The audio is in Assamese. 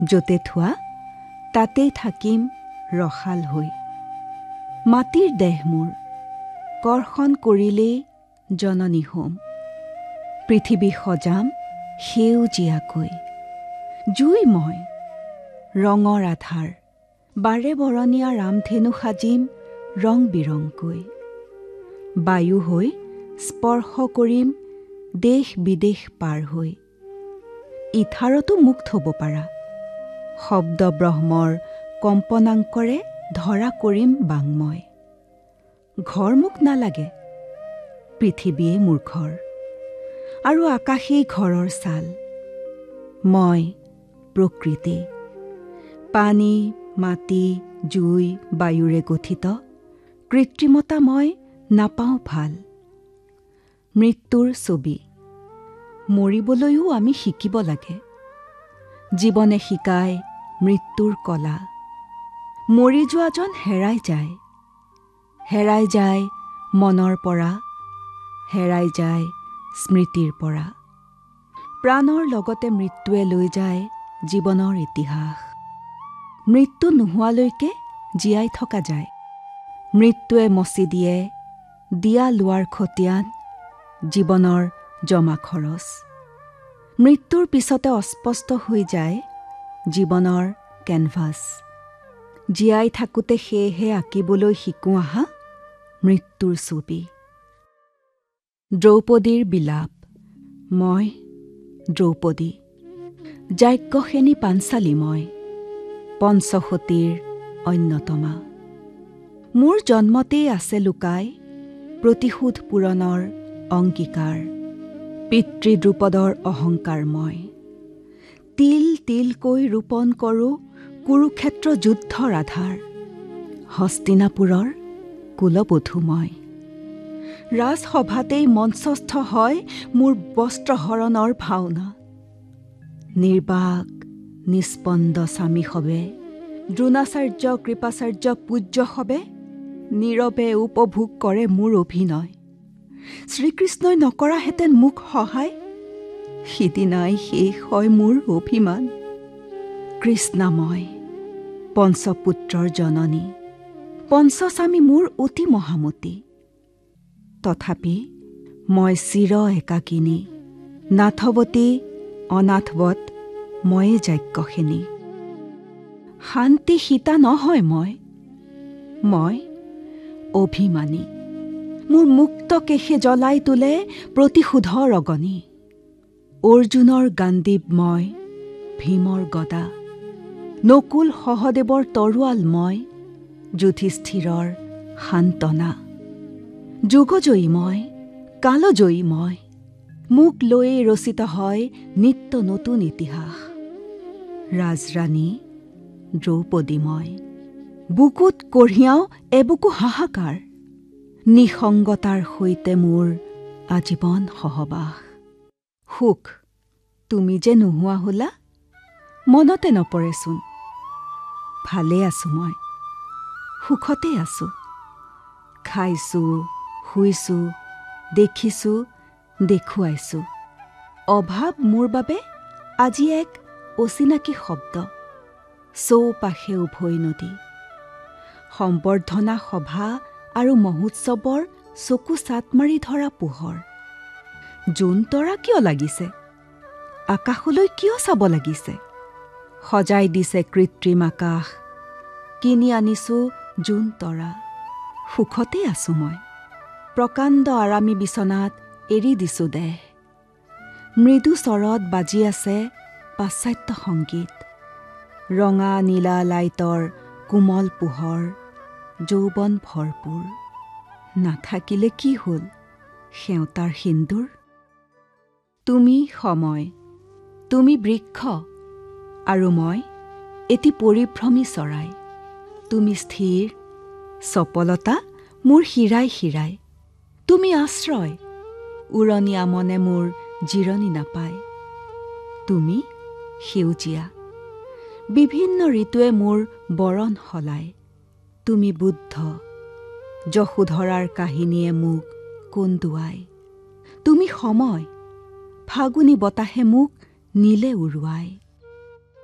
য'তে থোৱা তাতেই থাকিম ৰসাল হৈ। মাটিৰ দেহ মোৰ, কৰ্ষণ কৰিলেই জননী হোম। পৃথিৱী সজাম সেউজীয়াকৈ। জুই মই, ৰঙৰ আধাৰ, বাৰে বৰণীয়া ৰামধেনু সাজিম ৰং বিৰংকৈ। বায়ু হৈ স্পৰ্শ কৰিম দেশ বিদেশ পাৰ হৈ। ইথাৰতো মুখ থব পাৰা, শব্দ ব্ৰহ্মৰ কম্পনাংকৰে ধৰা কৰিম বাংময়। ঘৰ মোক নালাগে, পৃথিৱীয়ে মোৰ ঘৰ, আৰু আকাশেই ঘৰৰ ছাল। মই প্ৰকৃতি, পানী মাটি জুই বায়ুৰে গঠিত। কৃত্ৰিমতা মই নাপাওঁ ভাল। মৃত্যুৰ ছবি, মৰিবলৈও আমি শিকিব লাগে। জীৱনে শিকায় মৃত্যুৰ কলা। মৰি যোৱাজন হেৰাই যায়, হেৰাই যায় মনৰ পৰা, হেৰাই যায় স্মৃতিৰ পৰা। প্ৰাণৰ লগতে মৃত্যুৱে লৈ যায় জীৱনৰ ইতিহাস। মৃত্যু নোহোৱালৈকে জীয়াই থকা যায়। মৃত্যুৱে মচি দিয়ে দিয়া লোৱাৰ খতিয়ান, জীৱনৰ জমা খৰচ। মৃত্যুৰ পিছতে অস্পষ্ট হৈ যায় জীৱনৰ কেনভাছ। জীয়াই থাকোঁতে সেয়েহে আঁকিবলৈ শিকোঁ আহা মৃত্যুৰ ছবি। দ্ৰৌপদীৰ বিলাপ। মই দ্ৰৌপদী, যাজ্ঞসেনী পাঞ্চালী মই, পঞ্চসতীৰ অন্যতমা। মোৰ জন্মতেই আছে লুকাই প্ৰতিশোধ পূৰণৰ অংগীকাৰ। পিতৃ দ্ৰুপদৰ অহংকাৰ মই, তিল তিলকৈ ৰোপণ কৰোঁ কুৰুক্ষেত্ৰ যুদ্ধৰ আধাৰ। হস্তিনাপুৰৰ কুলবধূ মই, ৰাজসভাতেই মঞ্চস্থ হয় মোৰ বস্ত্ৰহৰণৰ ভাওনা। নিৰ্বাক নিস্পন্দ স্বামী সবে, দ্ৰোণাচাৰ্য কৃপাচাৰ্য পূজ্য সবে, নীৰৱে উপভোগ কৰে মোৰ অভিনয়। শ্ৰীকৃষ্ণই নকৰাহেঁতেন মোক সহায়, সিদিনাই শেষ হয় মোৰ অভিমান। কৃষ্ণাময়, পঞ্চপুত্ৰৰ জননী, পঞ্চস্বামী মোৰ অতি মহামতী। তথাপি মই চিৰ একাকিনী, নাথৱতী অনাথৱৎ ময়ে যাজ্ঞসেনী। শান্তি সীতা নহয় মই অভিমানী। মোৰ মুক্ত কেশে জ্বলাই তোলে প্ৰতিশোধৰ অগনি। অৰ্জুনৰ গাণ্ডীৱ মই, ভীমৰ গদা, নকুল সহদেৱৰ তৰোৱাল মই, যুধিষ্ঠিৰৰ সান্তনা। যুগজয়ী মই, কালজয়ী মই, মোক লৈয়ে ৰচিত হয় নিত্য নতুন ইতিহাস। ৰাজৰাণী দ্ৰৌপদী মই, বুকুত কঢ়িয়াওঁ এবুকু হাহাকাৰ। নিসংগতাৰ সৈতে মোৰ আজীৱন সহবাস। সুখ তুমি যে নোহোৱা হলা, মনতে নপৰেচোন। ভালে আছো মই, সুখতে আছো। খাইছো শুইছো, দেখিছো দেখুৱাইছো। অভাৱ মোৰ বাবে আজি এক অচিনাকি শব্দ। চৌপাশে উভৈ নদী, সম্বৰ্ধনা সভা আৰু মহোৎসৱৰ চকু চাট মাৰি ধৰা পোহৰ। জোন তৰা কিয় লাগিছে, আকাশলৈ কিয় চাব লাগিছে? সজাই দিছে কৃত্ৰিম আকাশ, কিনি আনিছো জোন তৰা। সুখতে আছো মই, প্ৰকাণ্ড আৰামী বিচনাত এৰি দিছো দেহ। মৃদু স্বৰত বাজি আছে পাশ্চাত্য সংগীত। ৰঙা নীলা লাইটৰ কোমল পোহৰ, যৌৱন ভৰপূৰ। নাথাকিলে কি হ'ল সেউতাৰ সিন্দুৰ? তুমি সময়, তুমি বৃক্ষ, আৰু মই এটি পৰিভ্ৰমী চৰাই। তুমি স্থিৰ চপলতা মোৰ শিৰাই শিৰাই। তুমি আশ্ৰয়, উৰণীয়া মনে মোৰ জিৰণি নাপায়। তুমি সেউজীয়া, বিভিন্ন ঋতুৱে মোৰ বৰণ সলায়। তুমি বুদ্ধ, যশোধৰাৰ কাহিনীয়ে মোক কন্দুৱাই। তুমি সময়, ফাগুনী বতাহে মোক নীলে উৰুৱাই।